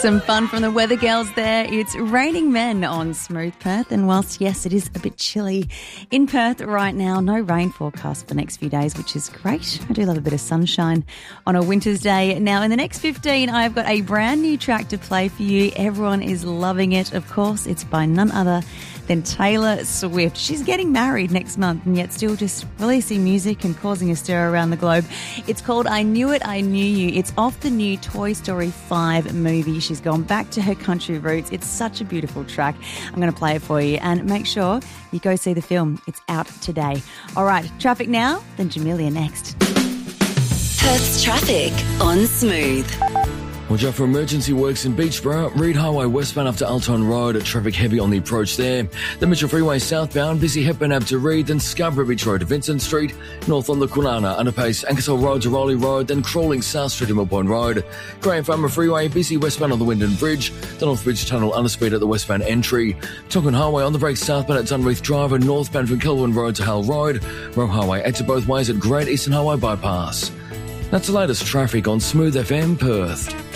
Some fun from the weather girls there. It's raining men on Smooth Perth, and whilst, yes, it is a bit chilly in Perth right now, no rain forecast for the next few days, which is great. I do love a bit of sunshine on a winter's day. Now, in the next 15, I've got a brand new track to play for you. Everyone is loving it. Of course, it's by none other than Taylor Swift. She's getting married next month and yet still just releasing music and causing a stir around the globe. It's called I Knew It, I Knew You. It's off the new Toy Story 5 movie. She's gone back to her country roots. It's such a beautiful track. I'm going to play it for you, and make sure you go see the film. It's out today. All right, traffic now, then Jamelia next. Perth's traffic on Smooth. Watch out for emergency works in Beachborough. Reed Highway westbound up to Alton Road. Traffic heavy on the approach there. The Mitchell Freeway southbound. Busy Hepburn Ave to Reed. Then Scarborough Beach Road to Vincent Street. North on the Kwinana Underpace. Ankersall Road to Rowley Road. Then crawling South Street to Millpoint Road. Graham Farmer Freeway. Busy westbound on the Wyndon Bridge. The North Bridge Tunnel underspeed at the westbound entry. Tonkin Highway on the break southbound at Dunreath Drive and northbound from Kelvin Road to Hull Road. Roe Highway exit both ways at Great Eastern Highway Bypass. That's the latest traffic on Smooth FM Perth.